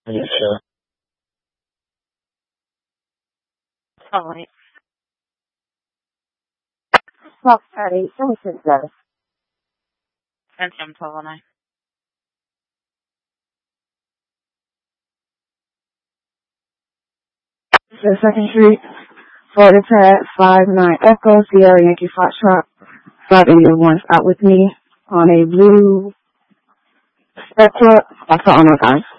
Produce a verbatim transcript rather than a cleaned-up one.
Are you sure? All right. Fox Patty, Somerset Dallas. And I'm twelve oh nine. The Second Street, Florida Tag, five nine Echo, Sierra Yankee Foxtrot, five eighty-one out with me on a blue Spectra. I saw on my guys.